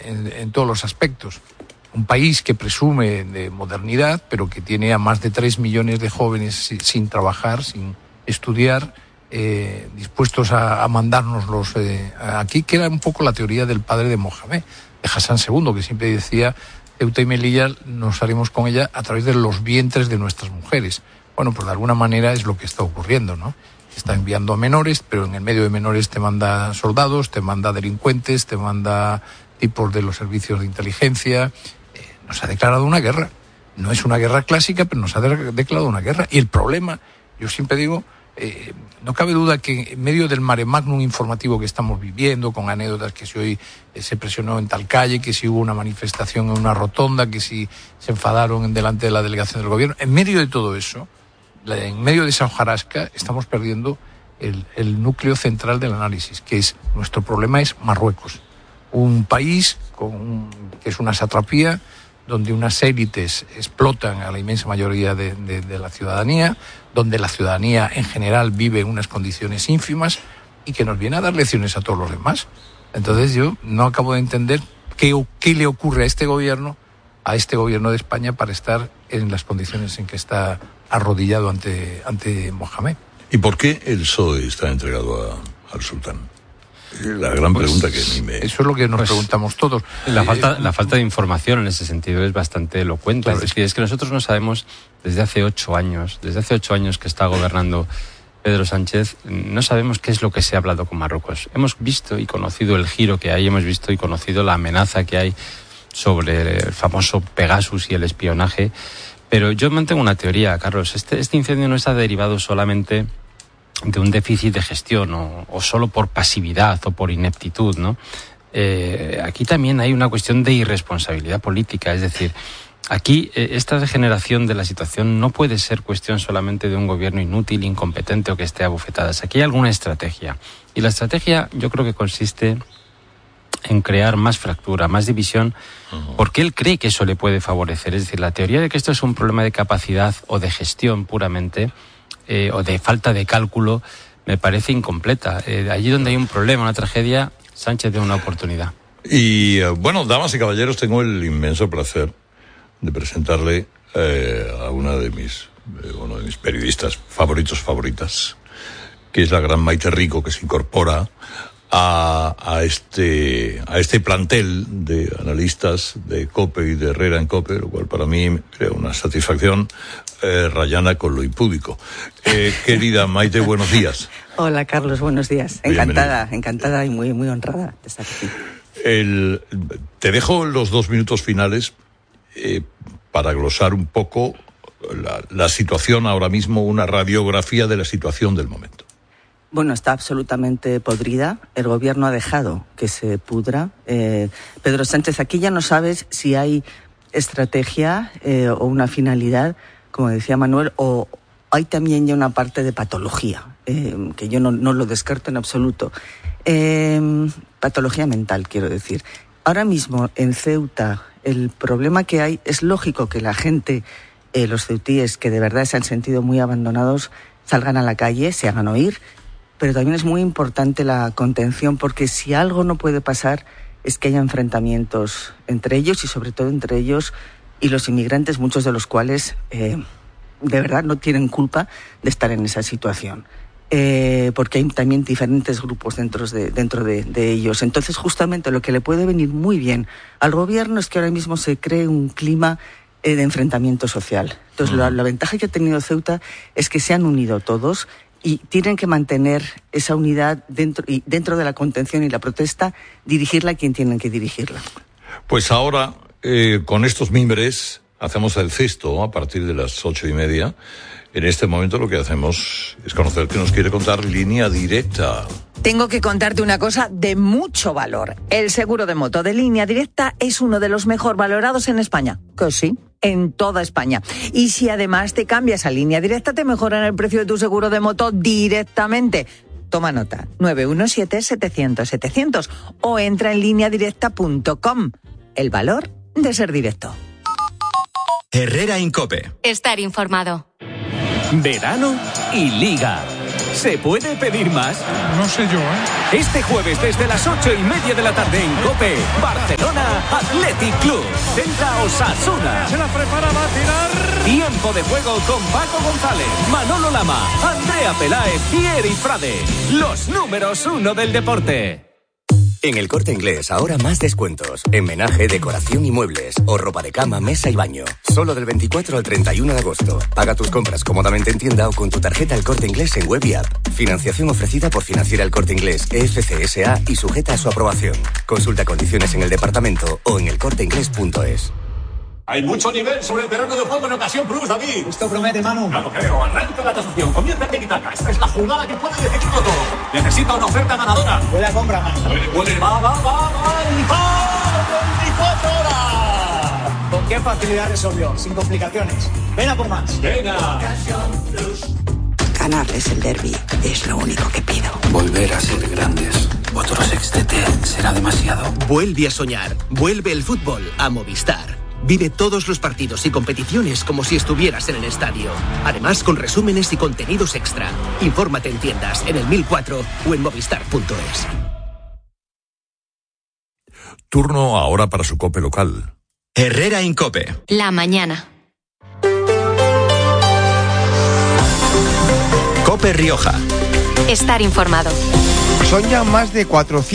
en todos los aspectos. Un país que presume de modernidad, pero que tiene a más de 3 millones de jóvenes sin trabajar, sin estudiar, dispuestos a mandárnoslos aquí, que era un poco la teoría del padre de Mohamed, de Hassan II, que siempre decía: Ceuta y Melilla nos haremos con ella a través de los vientres de nuestras mujeres. Bueno, pues de alguna manera es lo que está ocurriendo, ¿no? Está enviando a menores, pero en el medio de menores te manda soldados, te manda delincuentes, te manda tipos de los servicios de inteligencia. Nos ha declarado una guerra. No es una guerra clásica, pero nos ha declarado una guerra. Y el problema, yo siempre digo, no cabe duda que en medio del mare magnum informativo que estamos viviendo, con anécdotas que si hoy se presionó en tal calle, que si hubo una manifestación en una rotonda, que si se enfadaron delante de la delegación del gobierno, en medio de todo eso, en medio de esa hojarasca, estamos perdiendo el núcleo central del análisis, que es: nuestro problema es Marruecos, un país que es una satrapía, donde unas élites explotan a la inmensa mayoría de la ciudadanía, donde la ciudadanía en general vive en unas condiciones ínfimas y que nos viene a dar lecciones a todos los demás. Entonces yo no acabo de entender qué le ocurre a este gobierno de España para estar en las condiciones en que está arrodillado ante Mohamed. ¿Y por qué el PSOE está entregado al sultán? La gran pregunta que a mí me... Eso es lo que nos preguntamos todos. La falta de información en ese sentido es bastante elocuente. Claro, es que nosotros no sabemos desde hace 8 años que está gobernando Pedro Sánchez, no sabemos qué es lo que se ha hablado con Marruecos. Hemos visto y conocido el giro que hay, hemos visto y conocido la amenaza que hay sobre el famoso Pegasus y el espionaje. Pero yo mantengo una teoría, Carlos. Este incendio no está derivado solamente de un déficit de gestión o solo por pasividad o por ineptitud, ¿no? Aquí también hay una cuestión de irresponsabilidad política, es decir, aquí esta degeneración de la situación no puede ser cuestión solamente de un gobierno inútil, incompetente o que esté a bofetadas. Aquí hay alguna estrategia, y la estrategia yo creo que consiste en crear más fractura, más división, porque él cree que eso le puede favorecer. Es decir, la teoría de que esto es un problema de capacidad o de gestión puramente, o de falta de cálculo, me parece incompleta. Allí donde hay un problema, una tragedia, Sánchez tiene una oportunidad. Y bueno, damas y caballeros, tengo el inmenso placer de presentarle a uno de mis periodistas favoritas, que es la gran Maite Rico, que se incorpora a este plantel de analistas de COPE y de Herrera en COPE, lo cual para mí crea una satisfacción rayana con lo impúdico. Querida Maite, buenos días. Hola, Carlos, buenos días. Encantada y muy, muy honrada de estar aquí. Te dejo los 2 minutos finales para glosar un poco la situación ahora mismo, una radiografía de la situación del momento. Bueno, está absolutamente podrida. El gobierno ha dejado que se pudra. Pedro Sánchez, aquí ya no sabes si hay estrategia o una finalidad, como decía Manuel, o hay también ya una parte de patología, que yo no lo descarto en absoluto. Patología mental, quiero decir. Ahora mismo en Ceuta el problema que hay, es lógico que la gente, los ceutíes que de verdad se han sentido muy abandonados, salgan a la calle, se hagan oír. Pero también es muy importante la contención, porque si algo no puede pasar es que haya enfrentamientos entre ellos y sobre todo entre ellos y los inmigrantes, muchos de los cuales de verdad no tienen culpa de estar en esa situación. Porque hay también diferentes grupos dentro de ellos. Entonces, justamente lo que le puede venir muy bien al gobierno es que ahora mismo se cree un clima de enfrentamiento social. Entonces, la ventaja que ha tenido Ceuta es que se han unido todos y tienen que mantener esa unidad dentro de la contención y la protesta, dirigirla a quien tienen que dirigirla. Pues ahora, con estos mimbres, hacemos el cesto a partir de las 8:30. En este momento lo que hacemos es conocer qué nos quiere contar Línea Directa. Tengo que contarte una cosa de mucho valor. El seguro de moto de Línea Directa es uno de los mejor valorados en España. Que sí, en toda España. Y si además te cambias a Línea Directa, te mejoran el precio de tu seguro de moto directamente. Toma nota, 917-700-700 o entra en lineadirecta.com. El valor de ser directo. Herrera en COPE. Estar informado. Verano y Liga. ¿Se puede pedir más? No sé yo, ¿eh? Este jueves desde las 8:30 de la tarde en COPE, Barcelona Athletic Club. Celta Osasuna. Se la prepara, va a tirar. Tiempo de juego con Paco González, Manolo Lama, Andrea Peláez y Eri Frade. Los números 1 del deporte. En El Corte Inglés, ahora más descuentos. En menaje, decoración y muebles. O ropa de cama, mesa y baño. Solo del 24 al 31 de agosto. Paga tus compras cómodamente en tienda o con tu tarjeta El Corte Inglés en web y app. Financiación ofrecida por Financiera El Corte Inglés, EFCSA y sujeta a su aprobación. Consulta condiciones en el departamento o en elcorteinglés.es. Hay mucho nivel sobre el terreno de juego en ocasión Plus, David. Esto promete, Manu. Ya lo creo. Arranca la tasación. Comienza el tiki-taka. Esta es la jugada que puede decidirlo todo. Necesita una oferta ganadora. Huele a compra, Manu. Huele. Va. ¡24 horas! ¿Con qué facilidad resolvió? Sin complicaciones. Ven a por más. Venga. Ganarles el derbi es lo único que pido. Volver a ser grandes. Otro sextete será demasiado. Vuelve a soñar. Vuelve el fútbol a Movistar. Vive todos los partidos y competiciones como si estuvieras en el estadio. Además, con resúmenes y contenidos extra. Infórmate en tiendas, en el 1004 o en movistar.es. Turno ahora para su COPE local. Herrera en COPE. La mañana. COPE Rioja. Estar informado. Son ya más de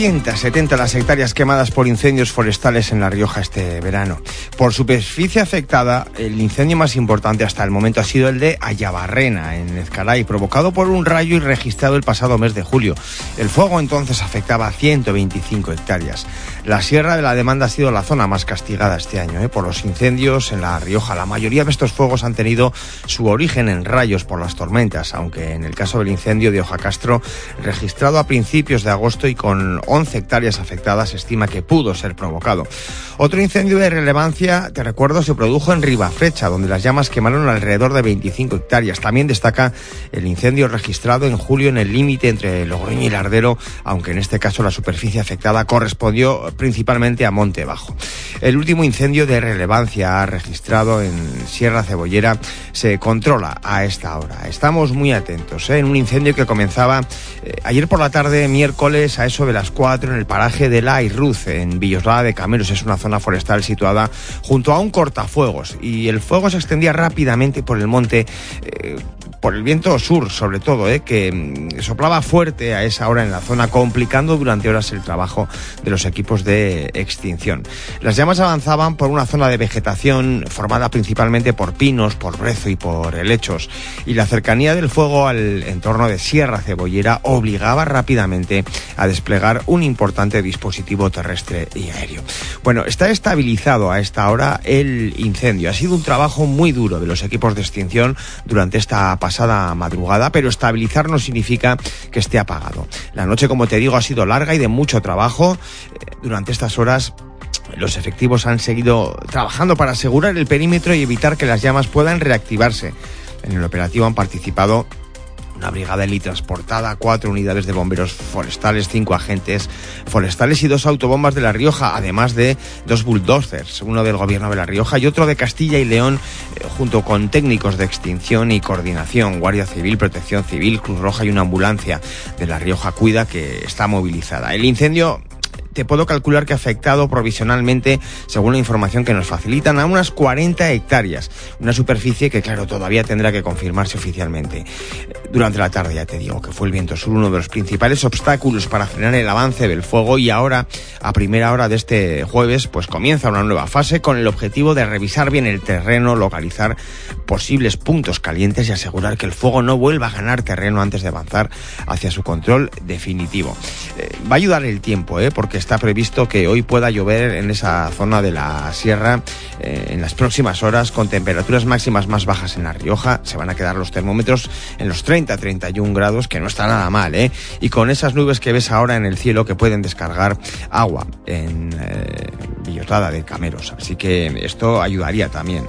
470 las hectáreas quemadas por incendios forestales en La Rioja este verano. Por superficie afectada, el incendio más importante hasta el momento ha sido el de Ayabarrena, en Ezcaray, provocado por un rayo y registrado el pasado mes de julio. El fuego entonces afectaba a 125 hectáreas. La Sierra de la Demanda ha sido la zona más castigada este año, por los incendios en La Rioja. La mayoría de estos fuegos han tenido su origen en rayos por las tormentas, aunque en el caso del incendio de Ojacastro, registrado a principios de agosto y con 11 hectáreas afectadas, se estima que pudo ser provocado. Otro incendio de relevancia, te recuerdo, se produjo en Ribafrecha, donde las llamas quemaron alrededor de 25 hectáreas. También destaca el incendio registrado en julio en el límite entre Logroño y Lardero, aunque en este caso la superficie afectada correspondió principalmente a Monte Bajo. El último incendio de relevancia registrado en Sierra Cebollera se controla a esta hora. Estamos muy atentos, en un incendio que comenzaba ayer por la tarde, miércoles, a eso de las 4, en el paraje de La Irruz, en Villoslada de Cameros. Es una zona forestal situada junto a un cortafuegos, y el fuego se extendía rápidamente por el monte, por el viento sur sobre todo, que soplaba fuerte a esa hora en la zona, complicando durante horas el trabajo de los equipos de extinción. Las llamas avanzaban por una zona de vegetación formada principalmente por pinos, por brezo y por helechos, y la cercanía del fuego al entorno de Sierra Cebollera obligaba rápidamente a desplegar un importante dispositivo terrestre y aéreo. Bueno, está estabilizado a esta hora el incendio. Ha sido un trabajo muy duro de los equipos de extinción durante esta pasada madrugada, pero estabilizar no significa que esté apagado. La noche, como te digo, ha sido larga y de mucho trabajo. Durante estas horas, los efectivos han seguido trabajando para asegurar el perímetro y evitar que las llamas puedan reactivarse. En el operativo han participado una brigada helitransportada, 4 unidades de bomberos forestales, 5 agentes forestales y 2 autobombas de La Rioja, además de 2 bulldozers, uno del gobierno de La Rioja y otro de Castilla y León, junto con técnicos de extinción y coordinación, Guardia Civil, Protección Civil, Cruz Roja y una ambulancia de La Rioja Cuida que está movilizada. El incendio, te puedo calcular que ha afectado provisionalmente, según la información que nos facilitan, a unas 40 hectáreas. Una superficie que, claro, todavía tendrá que confirmarse oficialmente. Durante la tarde, ya te digo, que fue el viento sur uno de los principales obstáculos para frenar el avance del fuego, y ahora, a primera hora de este jueves, pues comienza una nueva fase con el objetivo de revisar bien el terreno, localizar posibles puntos calientes y asegurar que el fuego no vuelva a ganar terreno antes de avanzar hacia su control definitivo. Va a ayudar el tiempo, porque está previsto que hoy pueda llover en esa zona de la sierra en las próximas horas, con temperaturas máximas más bajas en La Rioja. Se van a quedar los termómetros en los 30-31 grados, que no está nada mal, y con esas nubes que ves ahora en el cielo que pueden descargar agua en Villoslada de Cameros. Así que esto ayudaría también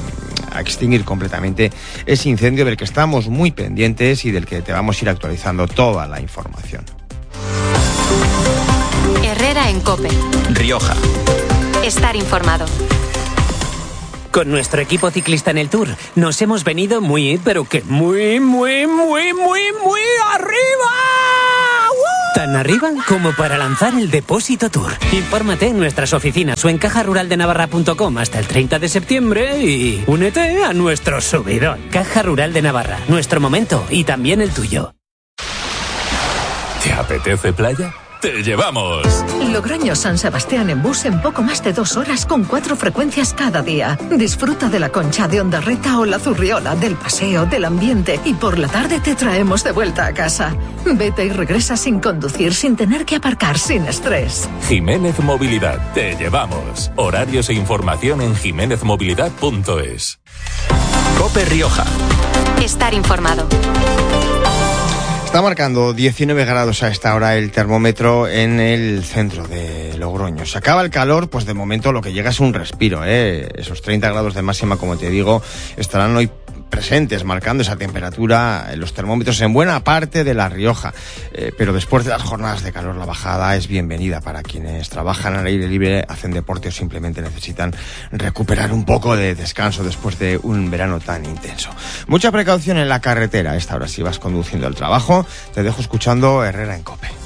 a extinguir completamente ese incendio del que estamos muy pendientes y del que te vamos a ir actualizando toda la información. Herrera en COPE. Rioja. Estar informado. con nuestro equipo ciclista en el Tour. Nos hemos venido muy, pero que muy arriba. Tan arriba como para lanzar el Depósito Tour. Infórmate en nuestras oficinas o en cajaruraldenavarra.com hasta el 30 de septiembre y únete a nuestro subidón. Caja Rural de Navarra, nuestro momento y también el tuyo. ¿Te apetece playa? ¡Te llevamos! Logroño-San Sebastián en bus en poco más de 2 horas con 4 frecuencias cada día. Disfruta de la Concha de Ondarreta o la Zurriola, del paseo, del ambiente y por la tarde te traemos de vuelta a casa. Vete y regresa sin conducir, sin tener que aparcar, sin estrés. Jiménez Movilidad. Te llevamos. Horarios e información en jimenezmovilidad.es. COPE Rioja. Estar informado. Está marcando 19 grados a esta hora el termómetro en el centro de Logroño. Se acaba el calor, pues de momento lo que llega es un respiro, Esos 30 grados de máxima, como te digo, estarán hoy presentes, marcando esa temperatura en los termómetros en buena parte de La Rioja. Pero después de las jornadas de calor, la bajada es bienvenida para quienes trabajan al aire libre, hacen deporte o simplemente necesitan recuperar un poco de descanso después de un verano tan intenso. Mucha precaución en la carretera a esta hora si vas conduciendo al trabajo. Te dejo escuchando Herrera en COPE.